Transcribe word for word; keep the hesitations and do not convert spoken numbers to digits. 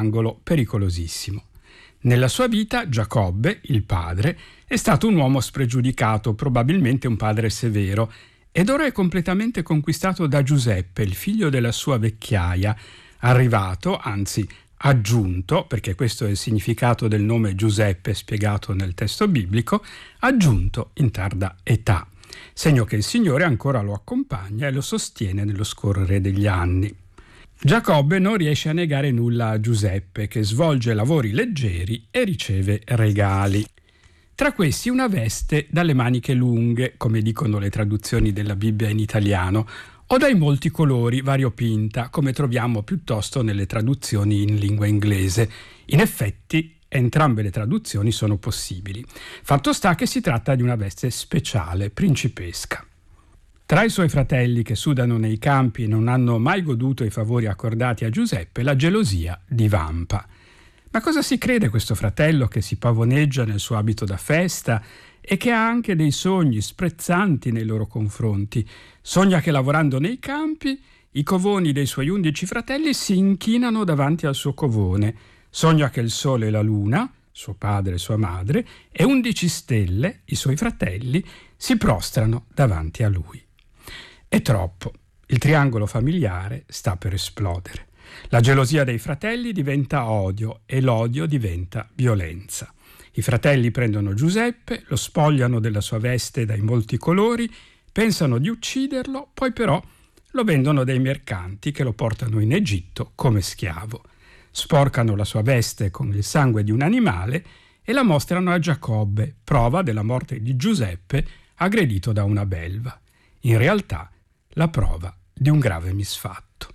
triangolo pericolosissimo. Nella sua vita Giacobbe, il padre, è stato un uomo spregiudicato, probabilmente un padre severo, ed ora è completamente conquistato da Giuseppe, il figlio della sua vecchiaia, arrivato, anzi aggiunto, perché questo è il significato del nome Giuseppe spiegato nel testo biblico, aggiunto in tarda età, segno che il Signore ancora lo accompagna e lo sostiene nello scorrere degli anni. Giacobbe non riesce a negare nulla a Giuseppe, che svolge lavori leggeri e riceve regali. Tra questi una veste dalle maniche lunghe, come dicono le traduzioni della Bibbia in italiano, o dai molti colori variopinta, come troviamo piuttosto nelle traduzioni in lingua inglese. In effetti, entrambe le traduzioni sono possibili. Fatto sta che si tratta di una veste speciale, principesca. Tra i suoi fratelli che sudano nei campi e non hanno mai goduto i favori accordati a Giuseppe, la gelosia divampa. Ma cosa si crede questo fratello che si pavoneggia nel suo abito da festa e che ha anche dei sogni sprezzanti nei loro confronti? Sogna che lavorando nei campi i covoni dei suoi undici fratelli si inchinano davanti al suo covone. Sogna che il sole e la luna, suo padre e sua madre, e undici stelle, i suoi fratelli, si prostrano davanti a lui. È troppo. Il triangolo familiare sta per esplodere. La gelosia dei fratelli diventa odio e l'odio diventa violenza. I fratelli prendono Giuseppe, lo spogliano della sua veste dai molti colori, pensano di ucciderlo, poi però lo vendono dai mercanti che lo portano in Egitto come schiavo. Sporcano la sua veste con il sangue di un animale e la mostrano a Giacobbe, prova della morte di Giuseppe aggredito da una belva. In realtà la prova di un grave misfatto.